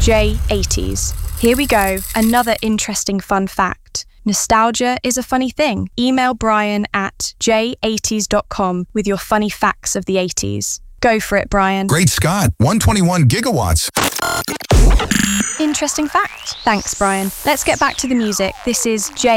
J80s. Here we go, another interesting fun fact. Nostalgia is a funny thing. Email Brian at j80s.com with your funny facts of the 80s. Go for it, Brian. Great Scott, 121 gigawatts. Interesting fact. Thanks, Brian. Let's get back to the music. This is J